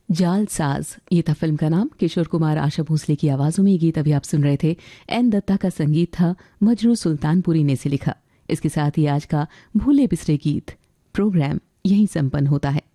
जाल साज, ये था फिल्म का नाम। किशोर कुमार, आशा भोसले की आवाजों में ये गीत अभी आप सुन रहे थे। एन दत्ता का संगीत था, मजरू सुल्तानपुरी ने इसे लिखा। इसके साथ ही आज का भूले बिसरे गीत प्रोग्राम यहीं संपन्न होता है।